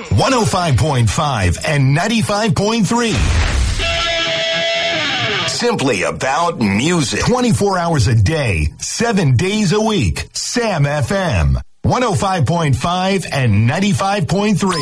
105.5 and 95.3. Simply about music. 24 hours a day, 7 days a week. Sam FM. 105.5 and 95.3.